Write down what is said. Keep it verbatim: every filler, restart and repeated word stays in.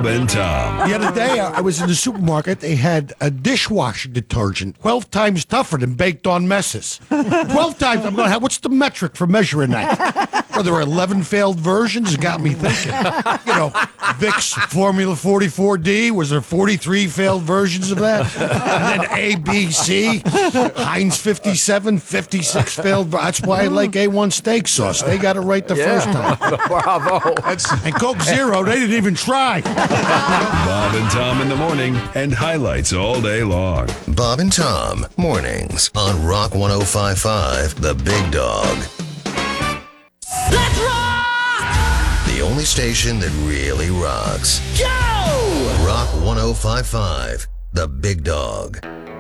Bob and Tom. The other day, I was in the supermarket. They had a dishwashing detergent, twelve times tougher than baked on messes. twelve times. I'm going to have, what's the metric for measuring that? Well, there were eleven failed versions. It got me thinking. You know, Vicks Formula forty-four D, was there forty-three failed versions of that? And then A B C, Heinz fifty-seven, fifty-six failed. That's why I like A one steak sauce. They got it right the Yeah. first time. Bravo. And Coke Zero, they didn't even try. Bob and Tom in the morning and highlights all day long. Bob and Tom, mornings on Rock ten fifty-five, The Big Dog. Let's rock! The only station that really rocks. Go! Rock ten fifty-five, The Big Dog.